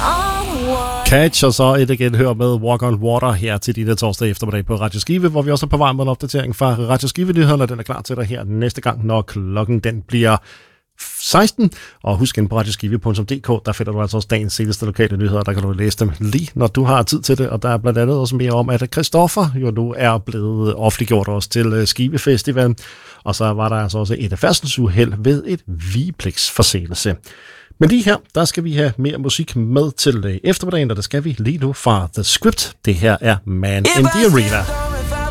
Catch, og så et igen hør med Walk on Water her til dine torsdag eftermiddag på Radio Skive, hvor vi også er på vej med en opdatering fra Radio Skive-nyhederne. Den er klar til dig her næste gang, når klokken den bliver 16. Og husk ind på radioskive.dk, der finder du altså også dagens seneste lokale nyheder, der kan du læse dem lige, når du har tid til det. Og der er blandt andet også mere om, at Christoffer jo nu er blevet offentliggjort også til Skive Festival. Og så var der altså også et færdselsuheld ved et vigepligtsforseelse. Men lige her, der skal vi have mere musik med til eftermiddagen, og der skal vi lige nu fra The Script. Det her er Man in the Arena.